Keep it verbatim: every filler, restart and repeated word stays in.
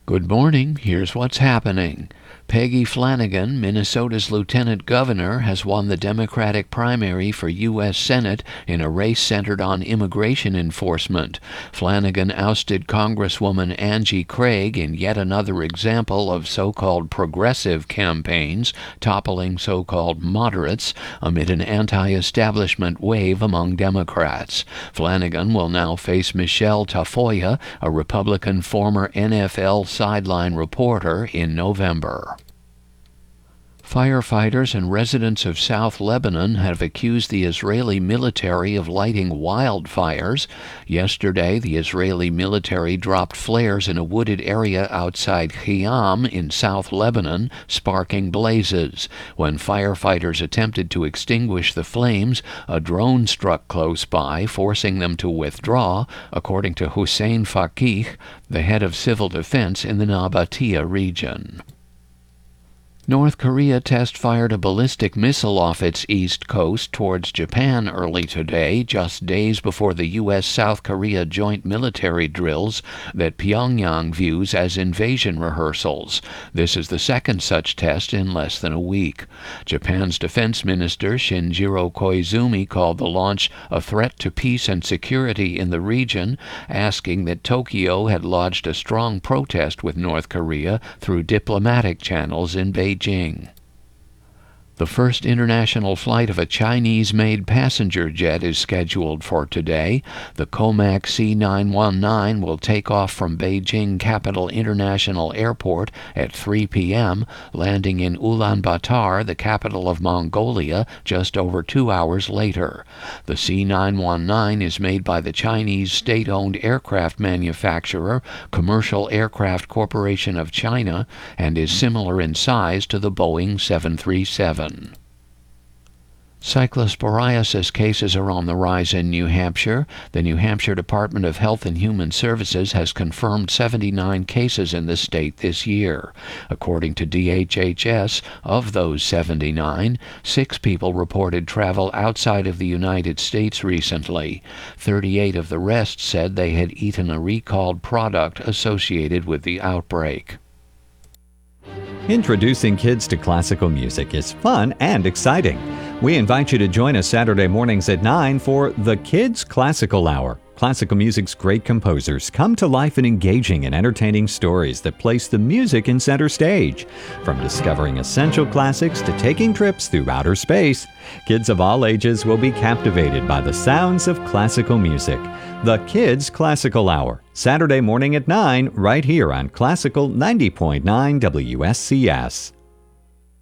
Good morning. Here's what's happening. Peggy Flanagan, Minnesota's lieutenant governor, has won the Democratic primary for U S Senate in a race centered on immigration enforcement. Flanagan ousted Congresswoman Angie Craig in yet another example of so-called progressive campaigns toppling so-called moderates amid an anti-establishment wave among Democrats. Flanagan will now face Michelle Tafoya, a Republican former N F L sideline reporter, in November. Firefighters and residents of South Lebanon have accused the Israeli military of lighting wildfires. Yesterday, the Israeli military dropped flares in a wooded area outside Khiam in South Lebanon, sparking blazes. When firefighters attempted to extinguish the flames, a drone struck close by, forcing them to withdraw, according to Hussein Faqih, the head of civil defense in the Nabatea region. North Korea test-fired a ballistic missile off its east coast towards Japan early today, just days before the U S South Korea joint military drills that Pyongyang views as invasion rehearsals. This is the second such test in less than a week. Japan's defense minister Shinjiro Koizumi called the launch a threat to peace and security in the region, asking that Tokyo had lodged a strong protest with North Korea through diplomatic channels in Beijing. Beijing. The first international flight of a Chinese-made passenger jet is scheduled for today. The Comac C nine one nine will take off from Beijing Capital International Airport at three p.m., landing in Ulaanbaatar, the capital of Mongolia, just over two hours later. The C nine one nine is made by the Chinese state-owned aircraft manufacturer Commercial Aircraft Corporation of China and is similar in size to the Boeing seven thirty-seven. Cyclosporiasis cases are on the rise in New Hampshire. The New Hampshire Department of Health and Human Services has confirmed seventy-nine cases in the state this year. According to D H H S, of those seventy-nine, six people reported travel outside of the United States recently. thirty-eight of the rest said they had eaten a recalled product associated with the outbreak. Introducing kids to classical music is fun and exciting. We invite you to join us Saturday mornings at nine for the Kids Classical Hour. Classical music's great composers come to life in engaging and entertaining stories that place the music in center stage. From discovering essential classics to taking trips through outer space, kids of all ages will be captivated by the sounds of classical music. The Kids Classical Hour, Saturday morning at nine, right here on Classical ninety point nine W S C S.